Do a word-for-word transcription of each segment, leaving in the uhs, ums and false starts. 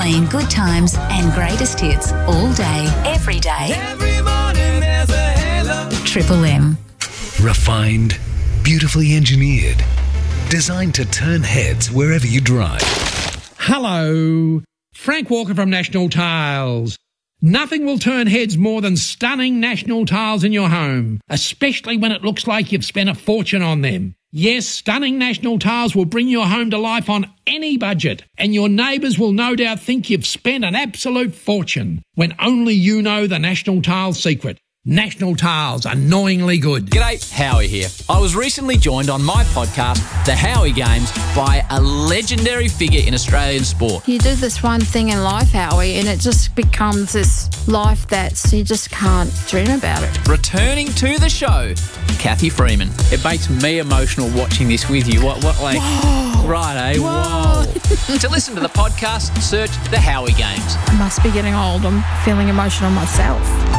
playing good times and greatest hits all day, every day. Every morning there's a halo. Triple M. Refined, beautifully engineered, designed to turn heads wherever you drive. Hello, Frank Walker from National Tiles. Nothing will turn heads more than stunning National Tiles in your home, especially when it looks like you've spent a fortune on them. Yes, stunning National Tiles will bring your home to life on any budget, and your neighbours will no doubt think you've spent an absolute fortune when only you know the National Tiles secret. National Tiles, annoyingly good. G'day, Howie here. I was recently joined on my podcast, The Howie Games, by a legendary figure in Australian sport. You do this one thing in life, Howie, and it just becomes this life that you just can't dream about it. Returning to the show, Kathy Freeman. It makes me emotional watching this with you. What, what, like, Whoa. right, eh? Whoa. Whoa. To listen to the podcast, search The Howie Games. I must be getting old. I'm feeling emotional myself.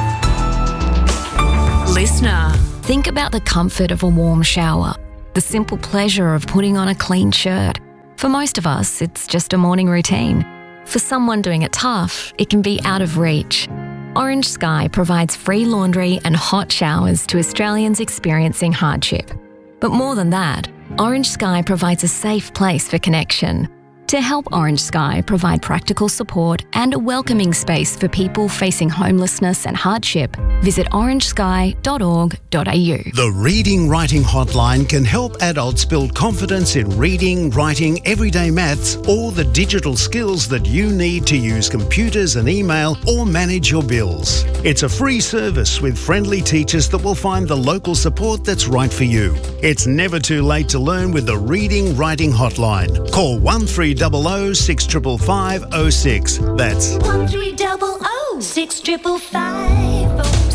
Listener, think about the comfort of a warm shower, the simple pleasure of putting on a clean shirt. For most of us, it's just a morning routine. For someone doing it tough, it can be out of reach. Orange Sky provides free laundry and hot showers to Australians experiencing hardship. But more than that, Orange Sky provides a safe place for connection. To help Orange Sky provide practical support and a welcoming space for people facing homelessness and hardship, visit orange sky dot org dot a u. The Reading Writing Hotline can help adults build confidence in reading, writing, everyday maths, or the digital skills that you need to use computers and email or manage your bills. It's a free service with friendly teachers that will find the local support that's right for you. It's never too late to learn with the Reading Writing Hotline. Call one three zero zero six five five five zero six. That's one three zero zero six five five five zero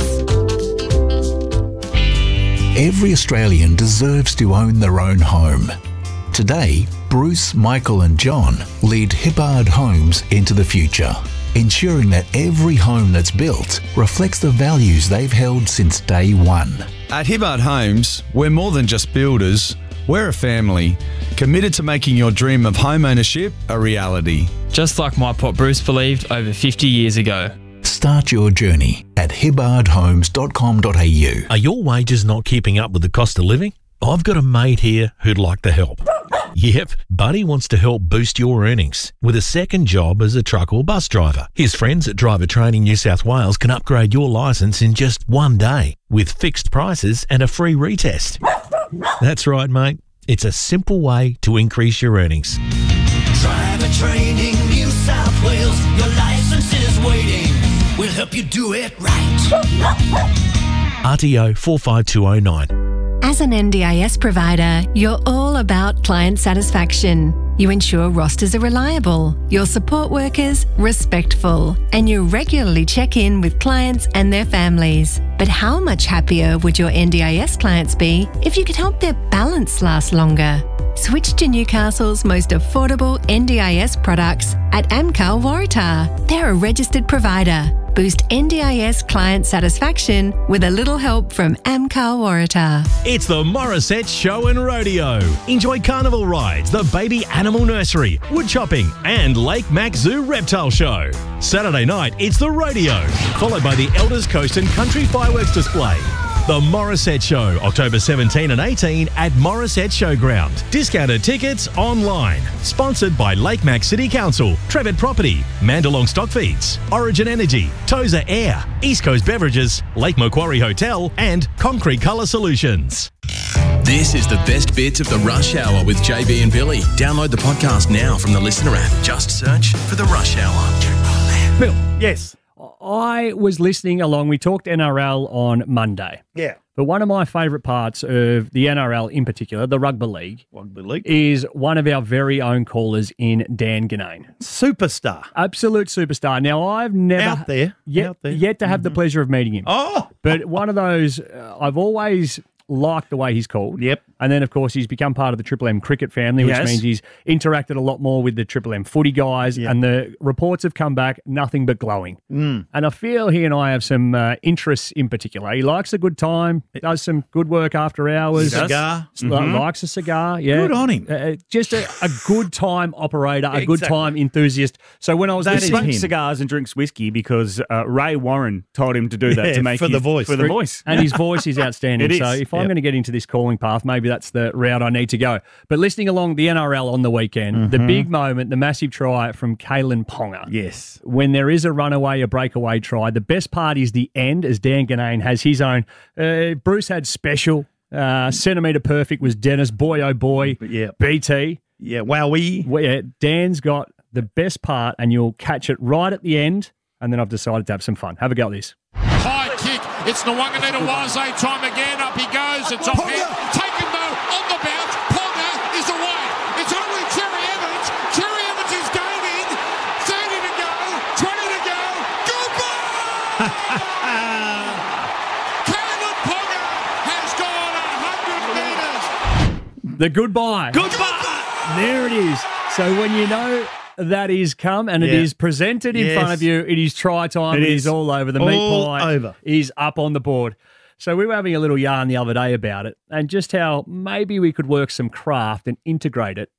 six. Every Australian deserves to own their own home. Today, Bruce, Michael and John lead Hibbard Homes into the future, ensuring that every home that's built reflects the values they've held since day one. At Hibbard Homes, we're more than just builders. We're a family, committed to making your dream of home ownership a reality. Just like my pop Bruce believed over fifty years ago. Start your journey at hibbard homes dot com dot a u. Are your wages not keeping up with the cost of living? I've got a mate here who'd like to help. Yep, Buddy wants to help boost your earnings with a second job as a truck or bus driver. His friends at Driver Training New South Wales can upgrade your licence in just one day with fixed prices and a free retest. That's right, mate. It's a simple way to increase your earnings. Driver Training New South Wales. Your license is waiting. We'll help you do it right. R T O four five two oh nine. As an N D I S provider, you're all about client satisfaction. You ensure rosters are reliable, your support workers respectful, and you regularly check in with clients and their families. But how much happier would your N D I S clients be if you could help their balance last longer? Switch to Newcastle's most affordable N D I S products at Amcal Waratah. They're a registered provider. Boost N D I S client satisfaction with a little help from Amcal Waratah. It's the Morissette Show and Rodeo. Enjoy carnival rides, the baby animal nursery, wood chopping, and Lake Mac Zoo reptile show. Saturday night, it's the rodeo, followed by the Elders Coast and Country fireworks display. The Morissette Show, October seventeenth and eighteenth at Morissette Showground. Discounted tickets online. Sponsored by Lake Mac City Council, Trevitt Property, Mandalong Stock Feeds, Origin Energy, Tozer Air, East Coast Beverages, Lake Macquarie Hotel, and Concrete Colour Solutions. This is the best bits of the Rush Hour with J B and Billy. Download the podcast now from the Listener app. Just search for the Rush Hour. Bill, yes. I was listening along. We talked N R L on Monday. Yeah. But one of my favourite parts of the N R L in particular, the Rugby League, Rugby League, is one of our very own callers in Dan Ganane. Superstar. Absolute superstar. Now, I've never... Out there. Yet, Out there. yet to have mm-hmm. the pleasure of meeting him. Oh! But one of those, uh, I've always liked the way he's called. Yep. And then, of course, he's become part of the Triple M cricket family, which Yes. means he's interacted a lot more with the Triple M footy guys. And the reports have come back nothing but glowing. Mm. And I feel he and I have some uh, interests in particular. He likes a good time, does some good work after hours. Cigar. S- li- Mhm. Likes a cigar, yeah. Good on him. Uh, just a, a good time operator, a good Exactly. time enthusiast. So when I was He listening, smokes cigars and drinks whiskey because uh, Ray Warren told him to do that Yeah, to make for his, the voice. For the voice. And his voice is outstanding. It So is. if I'm Yep. going to get into this calling path, maybe that's the route I need to go. But listening along the N R L on the weekend, the Mhm. big moment, the massive try from Kalen Ponga. Yes. When there is a runaway, a breakaway try, the best part is the end, as Dan Ganane has his own. Uh, Bruce had special. Uh, centimetre perfect was Dennis. Boy, oh boy. Yeah. B T. Yeah, wowee. Well, yeah, Dan's got the best part, and you'll catch it right at the end. And then I've decided to have some fun. Have a go at this. High kick. It's Nwanganita Waze time again. Up he goes. It's off hand. Taken though on the bounce. Ponga is away. It's only Cherry Evans. Cherry Evans is going in. thirty to go. twenty to go. Goodbye! Caleb Ponga has gone one hundred metres. The goodbye. Goodbye! There it is. So when you know that is come and it Yeah. is presented in Yes. front of you, it is try time. It It is is. all over. The meat All pie over. is up on the board. So we were having a little yarn the other day about it and just how maybe we could work some craft and integrate it